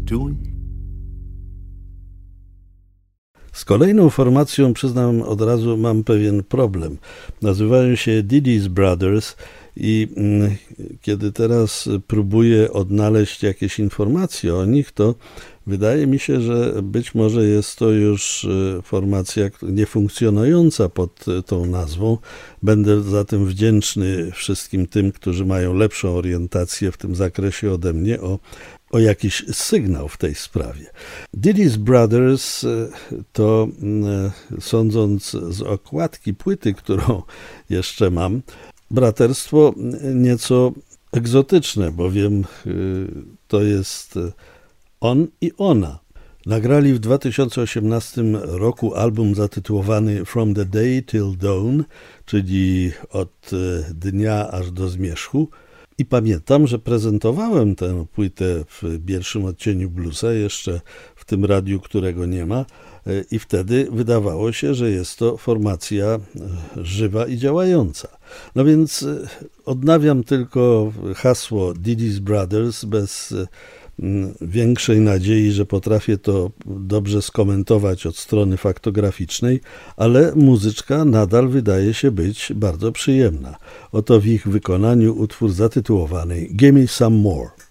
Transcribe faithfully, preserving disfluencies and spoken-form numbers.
doing? Z kolejną formacją, przyznam od razu, mam pewien problem. Nazywają się Diddy's Brothers i mm, kiedy teraz próbuję odnaleźć jakieś informacje o nich, to wydaje mi się, że być może jest to już formacja niefunkcjonująca pod tą nazwą. Będę za tym wdzięczny wszystkim tym, którzy mają lepszą orientację w tym zakresie ode mnie, o o jakiś sygnał w tej sprawie. Diddy's Brothers to, sądząc z okładki płyty, którą jeszcze mam, braterstwo nieco egzotyczne, bowiem to jest on i ona. Nagrali w dwa tysiące osiemnastym roku album zatytułowany From the Day Till Dawn, czyli od dnia aż do zmierzchu. I pamiętam, że prezentowałem tę płytę w Pierwszym Odcieniu Bluesa, jeszcze w tym radiu, którego nie ma, i wtedy wydawało się, że jest to formacja żywa i działająca. No więc odnawiam tylko hasło Diddy's Brothers bez większej nadziei, że potrafię to dobrze skomentować od strony faktograficznej, ale muzyczka nadal wydaje się być bardzo przyjemna. Oto w ich wykonaniu utwór zatytułowany Gimme Some More.